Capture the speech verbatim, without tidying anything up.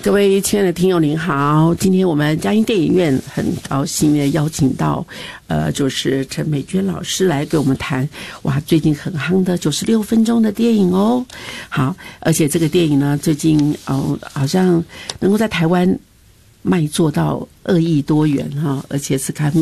各位亲爱的听友您好，今天我们嘉音电影院很高兴的邀请到呃就是陈美娟老师来给我们谈哇最近很夯的九十六分钟的电影哦。好，而且这个电影呢最近哦好像能够在台湾卖座到二亿多元哈，而且是开幕